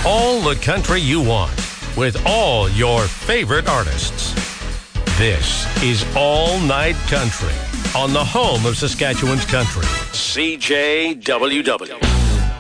All the country you want with all your favorite artists. This is All Night Country on the home of Saskatchewan's country, CJWW.